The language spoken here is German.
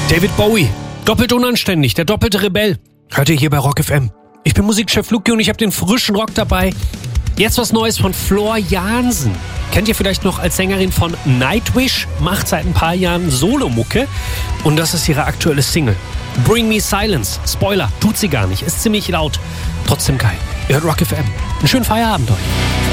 David Bowie, doppelt unanständig, der doppelte Rebell. Hört ihr hier bei Rock FM. Ich bin Musikchef Luki und ich habe den frischen Rock dabei. Jetzt was Neues von Floor Jansen. Kennt ihr vielleicht noch als Sängerin von Nightwish? Macht seit ein paar Jahren Solomucke. Und das ist ihre aktuelle Single. Bring Me Silence. Spoiler, tut sie gar nicht. Ist ziemlich laut. Trotzdem geil. Ihr hört Rock FM. Einen schönen Feierabend euch.